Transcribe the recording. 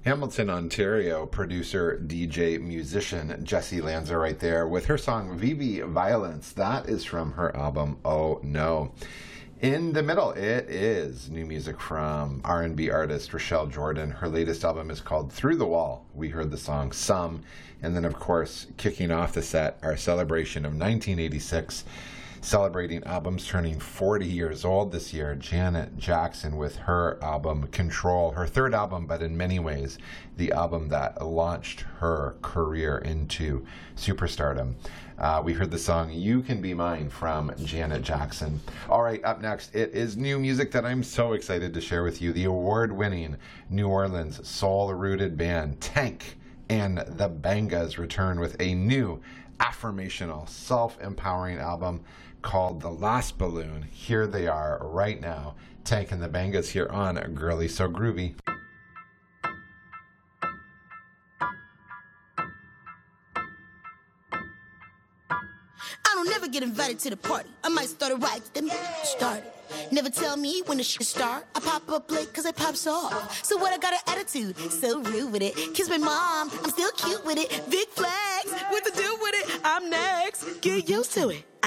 Hamilton, Ontario, producer, DJ, musician Jessie Lanza right there with her song Vivi Violence. That is from her album Oh No. In the middle, it is new music from R&B artist Rochelle Jordan. Her latest album is called Through the Wall. We heard the song Some. And then, of course, kicking off the set, our celebration of 1986, celebrating albums turning 40 years old this year, Janet Jackson with her album Control, her third album, but in many ways the album that launched her career into superstardom. We heard the song You Can Be Mine from Janet Jackson. All right, up next, it is new music that I'm so excited to share with you. The award-winning New Orleans soul-rooted band Tank and the Bangas return with a new affirmational, self-empowering album called The Last Balloon. Here they are right now. Tank and the Bangas here on Girly So Groovy. I don't never get invited to the party. I might start a riot, then start it. Never tell me when the shit start. I pop up late cause I pops off. So what, I got an attitude, so rude with it. Kiss my mom, I'm still cute with it. Big flags, what to do with it? I'm next, get used to it.